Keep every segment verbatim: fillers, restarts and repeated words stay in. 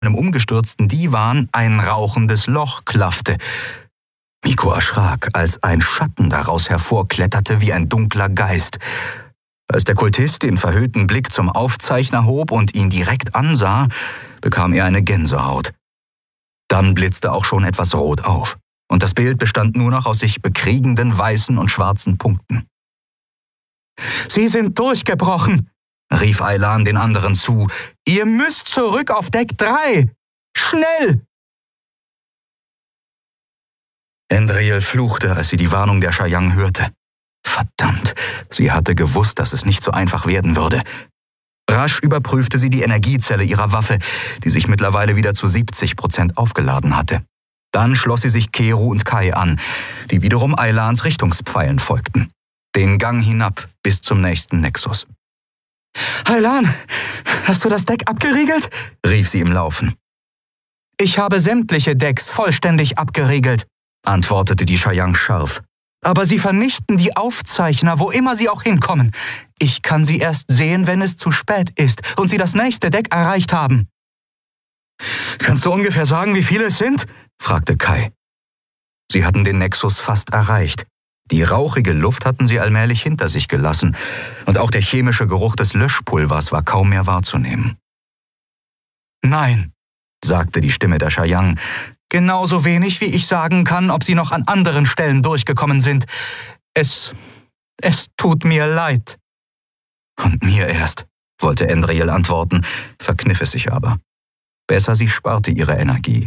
einem umgestürzten Divan ein rauchendes Loch klaffte. Miko erschrak, als ein Schatten daraus hervorkletterte wie ein dunkler Geist. Als der Kultist den verhüllten Blick zum Aufzeichner hob und ihn direkt ansah, bekam er eine Gänsehaut. Dann blitzte auch schon etwas rot auf, und das Bild bestand nur noch aus sich bekriegenden weißen und schwarzen Punkten. »Sie sind durchgebrochen«, rief Aylan den anderen zu. »Ihr müsst zurück auf Deck drei! Schnell!« Endriel fluchte, als sie die Warnung der Shayang hörte. Verdammt, sie hatte gewusst, dass es nicht so einfach werden würde. Rasch überprüfte sie die Energiezelle ihrer Waffe, die sich mittlerweile wieder zu siebzig Prozent aufgeladen hatte. Dann schloss sie sich Keru und Kai an, die wiederum Aylans Richtungspfeilen folgten. Den Gang hinab bis zum nächsten Nexus. »Aylan, hast du das Deck abgeriegelt?« rief sie im Laufen. »Ich habe sämtliche Decks vollständig abgeriegelt«, antwortete die Shayang scharf. »Aber sie vernichten die Aufzeichner, wo immer sie auch hinkommen. Ich kann sie erst sehen, wenn es zu spät ist und sie das nächste Deck erreicht haben.« »Kannst du ungefähr sagen, wie viele es sind?« fragte Kai. Sie hatten den Nexus fast erreicht. Die rauchige Luft hatten sie allmählich hinter sich gelassen, und auch der chemische Geruch des Löschpulvers war kaum mehr wahrzunehmen. »Nein«, sagte die Stimme der Shayang, »genauso wenig, wie ich sagen kann, ob sie noch an anderen Stellen durchgekommen sind. Es... es tut mir leid.« »Und mir erst«, wollte Endriel antworten, verkniff es sich aber. Besser, sie sparte ihre Energie.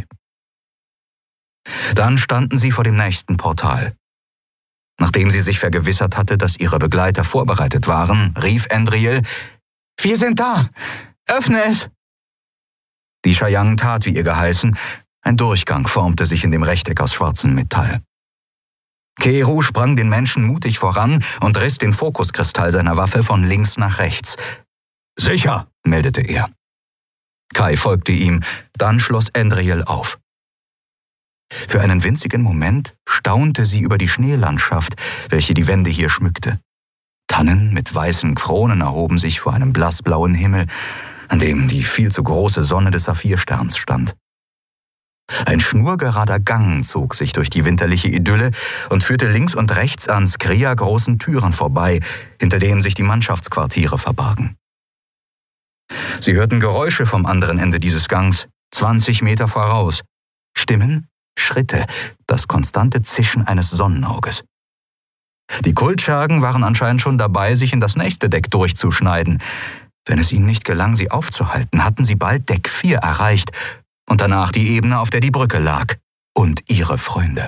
Dann standen sie vor dem nächsten Portal. Nachdem sie sich vergewissert hatte, dass ihre Begleiter vorbereitet waren, rief Endriel, »Wir sind da! Öffne es!« Die Shayang tat, wie ihr geheißen. Ein Durchgang formte sich in dem Rechteck aus schwarzem Metall. Keru sprang den Menschen mutig voran und riss den Fokuskristall seiner Waffe von links nach rechts. »Sicher«, meldete er. Kai folgte ihm, dann schloss Endriel auf. Für einen winzigen Moment staunte sie über die Schneelandschaft, welche die Wände hier schmückte. Tannen mit weißen Kronen erhoben sich vor einem blassblauen Himmel, an dem die viel zu große Sonne des Saphirsterns stand. Ein schnurgerader Gang zog sich durch die winterliche Idylle und führte links und rechts an Skria großen Türen vorbei, hinter denen sich die Mannschaftsquartiere verbargen. Sie hörten Geräusche vom anderen Ende dieses Gangs, zwanzig Meter voraus. Stimmen, Schritte, das konstante Zischen eines Sonnenauges. Die Kultschergen waren anscheinend schon dabei, sich in das nächste Deck durchzuschneiden. Wenn es ihnen nicht gelang, sie aufzuhalten, hatten sie bald Deck vier erreicht und danach die Ebene, auf der die Brücke lag, und ihre Freunde.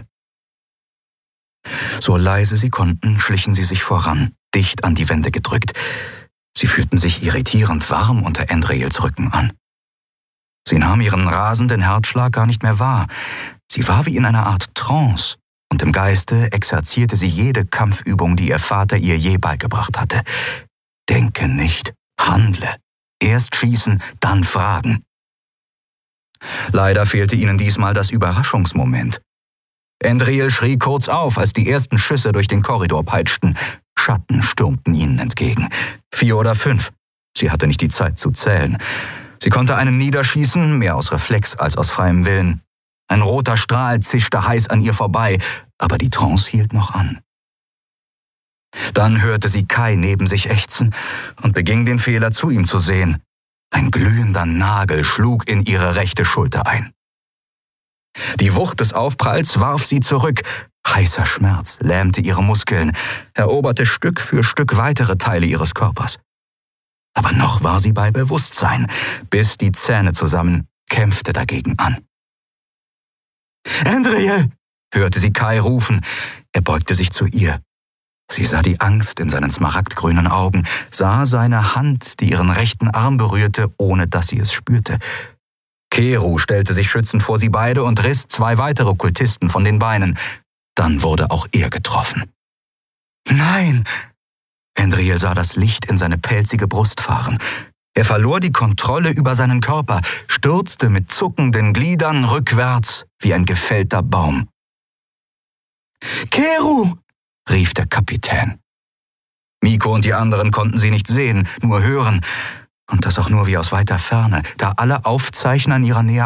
So leise sie konnten, schlichen sie sich voran, dicht an die Wände gedrückt. Sie fühlten sich irritierend warm unter Endriels Rücken an. Sie nahm ihren rasenden Herzschlag gar nicht mehr wahr. Sie war wie in einer Art Trance, und im Geiste exerzierte sie jede Kampfübung, die ihr Vater ihr je beigebracht hatte. Denke nicht, handle. Erst schießen, dann fragen. Leider fehlte ihnen diesmal das Überraschungsmoment. Endriel schrie kurz auf, als die ersten Schüsse durch den Korridor peitschten. Schatten stürmten ihnen entgegen. Vier oder fünf. Sie hatte nicht die Zeit zu zählen. Sie konnte einen niederschießen, mehr aus Reflex als aus freiem Willen. Ein roter Strahl zischte heiß an ihr vorbei, aber die Trance hielt noch an. Dann hörte sie Kai neben sich ächzen und beging den Fehler, zu ihm zu sehen. Ein glühender Nagel schlug in ihre rechte Schulter ein. Die Wucht des Aufpralls warf sie zurück. Heißer Schmerz lähmte ihre Muskeln, eroberte Stück für Stück weitere Teile ihres Körpers. Aber noch war sie bei Bewusstsein, biss die Zähne zusammen, kämpfte dagegen an. »Endriel«, hörte sie Kai rufen. Er beugte sich zu ihr. Sie sah die Angst in seinen smaragdgrünen Augen, sah seine Hand, die ihren rechten Arm berührte, ohne dass sie es spürte. Keru stellte sich schützend vor sie beide und riss zwei weitere Kultisten von den Beinen. Dann wurde auch er getroffen. »Nein!« Endriel sah das Licht in seine pelzige Brust fahren. Er verlor die Kontrolle über seinen Körper, stürzte mit zuckenden Gliedern rückwärts wie ein gefällter Baum. »Keru«, rief der Kapitän. Miko und die anderen konnten sie nicht sehen, nur hören. Und das auch nur wie aus weiter Ferne, da alle Aufzeichner in ihrer Nähe